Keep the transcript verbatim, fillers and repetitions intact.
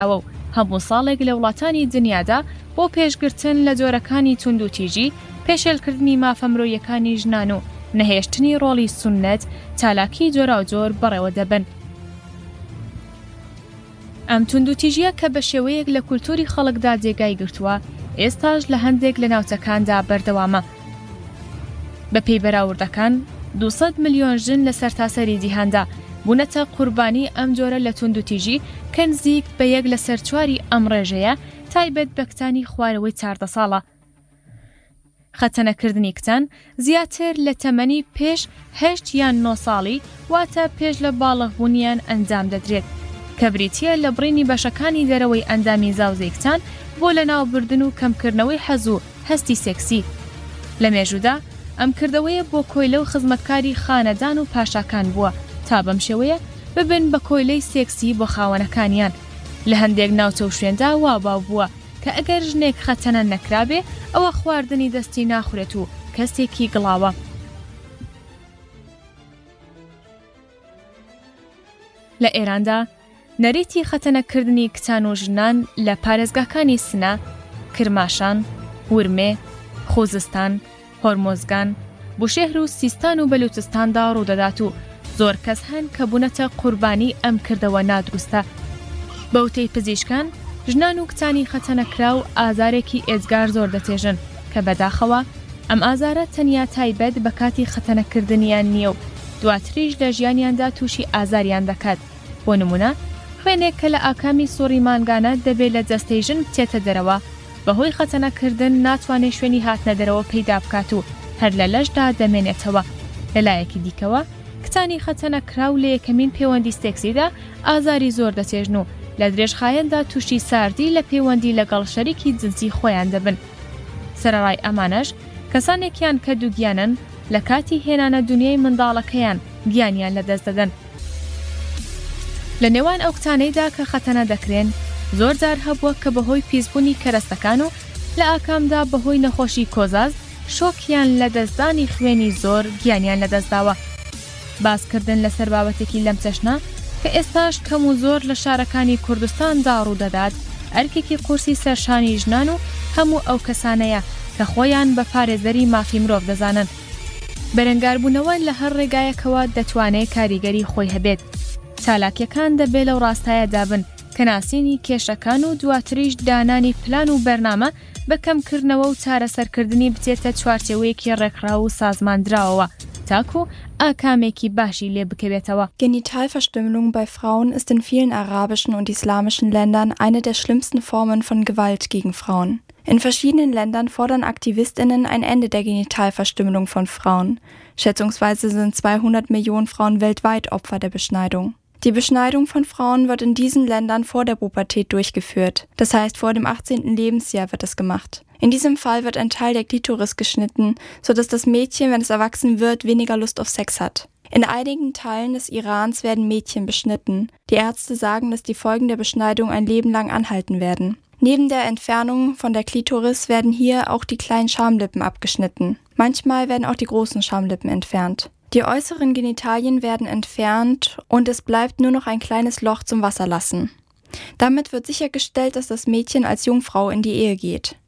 ئەوە و هەموو ساڵێک لە وڵاتانی دنیادا بۆ پێشگرتن لە جۆرەکانی توندوتیژی، پێشێلکردنی مافەمرۆیەکانی ژنان و نەهێشتنی ڕۆڵی سونەت چالاکی جۆراوجۆر بەڕێوە دەبن. ئەم توندوتیژیە کە بە شێوەیەک لە کولتوری خەڵکدا جێگای گرتووە، ئێستاش لە هەندێک لە ناوچەکاندا بەردەوامە. بە پێی بەراوردەکان دووسەد ملیۆن ژن لە سەرتاسەری جیهاندا بوونەتە قوربانی ئەم جۆرە لە توندوتیژی کە نزیک بە یەک لە سەر چواری ئەم ڕێژەیە تایبەت بە کتانی خوارەوەی چاردە ساڵە. خەتەنەکردنی کتان زیاتر لە تەمەنی پێش هەشت یان نۆ ساڵی واتە پێش لە باڵغبوونیان ئەنجام دەدرێت کە بریتیە لە بڕینی بەشەکانی دەرەوەی ئەندامی زاوزەی کتان بۆ لە ناوبردن و کەمکردنەوەی حەز و هەستی سێکسی. لە مێژوودا ئەم کردەوەیە بۆ کۆیلە و خزمەتکاری خانەدان و پاشاکان بووە تا بەم شێوەیە ببن بە کۆیلەی سێکسی بۆ خاوەنەکانیان. لە هەندێک ناوچە و شوێندا واباو بووە کە ئەگەر ژنێک خەتەنە نەکرابێ ئەوە خواردنی دەستی ناخورێت و کەسێکی گڵاوە. لە ئێراندا نەریتی خەتەنەکردنی کچان و ژنان لە پارێزگاکانی سنە، کرماشان، ورمێ، خوزستان، هۆرمۆزگان، بوشێهر و سیستان و بەلوچستاندا ڕوودەدات و زۆر کەس هەن کە بوونەتە قوربانی ئەم کردەوە نادروستە. بەوتەی پزیشکان، ژنان و کچانی خەتەنەکرا و ئازارێکی ئێجگار زۆر دەتێژن کە بەداخەوە ئەم ئازارە تەنیا تایبەت بە کاتی خەتەنەکردنیان نییە و دواتریش لە ژیانیاندا تووشی ئازاریان دەکات. بۆ نمونە خوێنێک کە لە ئاکامی سوڕی مانگانە دەبێت لە جەستەی ژن بچێتە دەرەوە، بەهۆی خەتەنەکردن ناتوانێت شوێنی هاتنە دەرەوە پەیدا بکات و هەر لە لەشدا دەمێنێتەوە. لەلایەکی دیکەوە کچانی خەتەنەکراو لە یەکەمین پەیوەندی سێکسیدا ئازاری زۆر دەچێژن و لە درێژخایەندا تووشی ساردی لە پەیوەندی لەگەڵ شەریکی جنسی خۆیان دەبن. سەرەڕای ئەمانەش کەسانێکیان کە دووگیانن لە کاتی هێنانە دنیای منداڵەکەیان گیانیان لەدەست دەدەن. لە نێوان ئەو کتانەیدا کە خەتەنە دەکرێن زۆر جار هەبووە کە بەهۆی پیسبوونی کەرەستەکان و لە ئاکامدا بەهۆی نەخۆشی کۆزاز شۆکیان لە دەستدانی خوێنی زۆر گیانیان لەدەستداوە. باسکردن لەسەر بابەتێکی لەم چەشنە کە ئێستاش کەم و زۆر لە شارەکانی کوردستاندا ڕوودەدات ئەرکێکی قورسی سەرشانی ژنان و هەموو ئەو کەسانەیە کە خۆیان بە پارێزەری مافی مرۆڤ دەزانن. بەرەنگاربوونەوە لە هەر ڕێگایەکەوە دەتوانێت کاریگەری خۆی هەبێت. چالاکیەکان دەبێت لەو ڕاستایەدا بن کە ناسینی کێشەکان و دواتریش دانانی پلان و بەرنامە بە کەمکردنەوە و چارەسەرکردنی بچێتە چوارچێوەیەکی ڕێکخراو و سازماندراوەوە تاکو ئاکامێکی باشی لێ بکەوێتەوە. Genitalverstümmelung bei Frauen ist in vielen arabischen und islamischen Ländern eine der schlimmsten Formen von Gewalt gegen Frauen. In verschiedenen Ländern fordern AktivistInnen ein Ende der Genitalverstümmelung von Frauen. Schätzungsweise sind zweihundert Millionen Frauen weltweit Opfer der Beschneidung. Die Beschneidung von Frauen wird in diesen Ländern vor der Pubertät durchgeführt. Das heißt, vor dem achtzehnten Lebensjahr wird es gemacht. In diesem Fall wird ein Teil der Klitoris geschnitten, sodass das Mädchen, wenn es erwachsen wird, weniger Lust auf Sex hat. In einigen Teilen des Irans werden Mädchen beschnitten. Die Ärzte sagen, dass die Folgen der Beschneidung ein Leben lang anhalten werden. Neben der Entfernung von der Klitoris werden hier auch die kleinen Schamlippen abgeschnitten. Manchmal werden auch die großen Schamlippen entfernt. Die äußeren Genitalien werden entfernt und es bleibt nur noch ein kleines Loch zum Wasserlassen. Damit wird sichergestellt, dass das Mädchen als Jungfrau in die Ehe geht.